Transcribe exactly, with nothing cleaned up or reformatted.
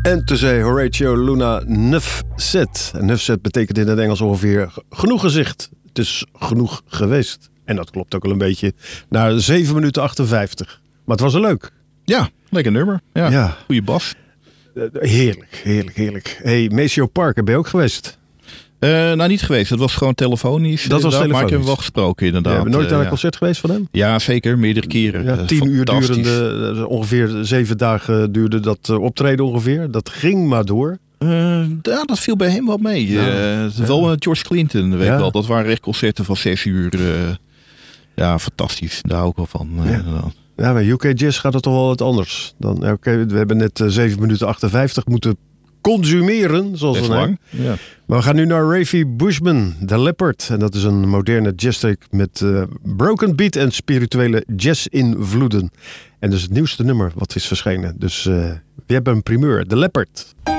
En toen zei Horatio Luna neuf zet. En neuf zet betekent in het Engels ongeveer genoeg gezicht. Het is genoeg geweest. En dat klopt ook wel een beetje. Na zeven minuten achtenvijftig. Maar het was wel leuk. Ja, lekker nummer. Ja, ja. Goeie bas. Uh, heerlijk, heerlijk, heerlijk. Hey, Maceo Parker, ben je ook geweest? Uh, nou, niet geweest. Dat was gewoon telefonisch. Dat was telefonisch. Maar ik heb hem wel gesproken, inderdaad. Ja, ben je nooit naar een uh, ja. concert geweest van hem? Ja, zeker. Meerdere keren. Ja, tien uur durende, ongeveer zeven dagen duurde dat optreden ongeveer. Dat ging maar door. Uh, ja, dat viel bij hem wel mee. Ja. Uh, ja. Wel met George Clinton, weet ja. wel. Dat waren echt concerten van zes uur. Uh, ja, fantastisch. Daar hou ik wel van. Uh, ja. ja, bij U K Jazz gaat het toch wel wat anders. Dan, Oké, okay, we hebben net uh, zeven minuten achtenvijftig moeten consumeren, zoals we lang. Ja. Maar we gaan nu naar Ravi Bushman, The Leopard. En dat is een moderne jazztrack met uh, broken beat en spirituele jazz-invloeden. En dat is het nieuwste nummer wat is verschenen. Dus uh, we hebben een primeur, The Leopard.